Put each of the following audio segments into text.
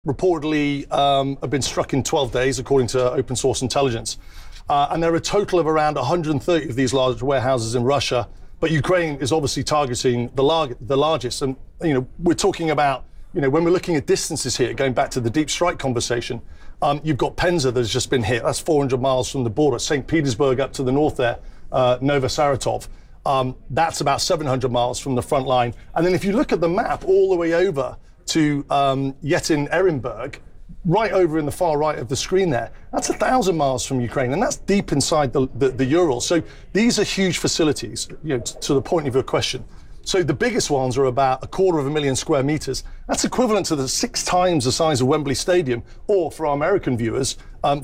reportedly have been struck in 12 days, according to open source intelligence. And there are a total of around 130 of these large warehouses in Russia. But Ukraine is obviously targeting the largest. And, we're talking about, when we're looking at distances here, going back to the deep strike conversation, you've got Penza that's just been hit. That's 400 miles from the border. St. Petersburg up to the north there, Novosaratov. That's about 700 miles from the front line. And then if you look at the map all the way over to Yetin Ehrenburg, right over in the far right of the screen there, that's 1,000 miles from Ukraine, and that's deep inside the Urals. So these are huge facilities, to the point of your question. So the biggest ones are about 250,000 square meters. That's equivalent to the 6 times the size of Wembley Stadium, or for our American viewers,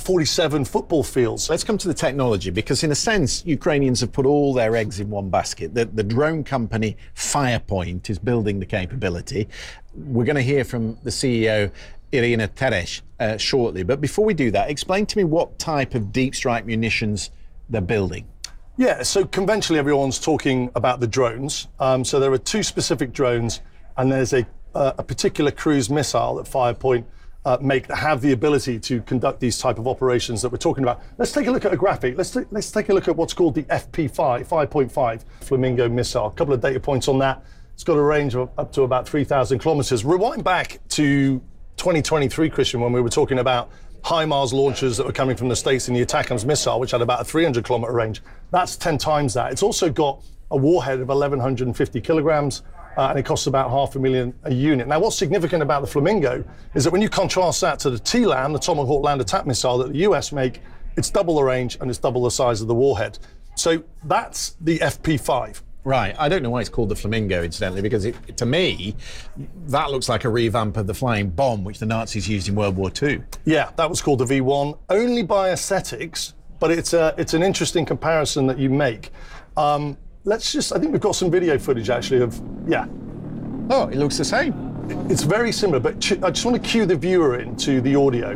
47 football fields. Let's come to the technology, because in a sense, Ukrainians have put all their eggs in one basket. The drone company Firepoint is building the capability. We're going to hear from the CEO, Irina Teresh, shortly. But before we do that, explain to me what type of deep strike munitions they're building. Yeah, so conventionally everyone's talking about the drones. So there are 2 specific drones, and there's a particular cruise missile that Firepoint make that have the ability to conduct these type of operations that we're talking about. Let's take a look at a graphic. Let's take a look at what's called the FP5, 5.5 Flamingo missile. A couple of data points on that. It's got a range of up to about 3,000 kilometers. Rewind back to 2023, Christian, when we were talking about HIMARS launchers that were coming from the States in the ATACMS missile, which had about a 300-kilometer range. That's 10 times that. It's also got a warhead of 1,150 kilograms, and it costs about $500,000 a unit. Now, what's significant about the Flamingo is that when you contrast that to the TLAM, the Tomahawk Land Attack Missile that the US make, it's double the range and it's double the size of the warhead. So that's the FP5. Right. I don't know why it's called the Flamingo, incidentally, because to me, that looks like a revamp of the flying bomb, which the Nazis used in World War II. Yeah, that was called the V1, only by aesthetics, but it's an interesting comparison that you make. I think we've got some video footage, actually, of, yeah. Oh, it looks the same. It's very similar, but I just want to cue the viewer into the audio.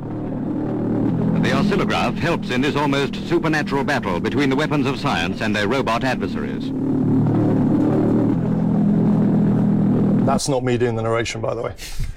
The oscillograph helps in this almost supernatural battle between the weapons of science and their robot adversaries. That's not me doing the narration, by the way.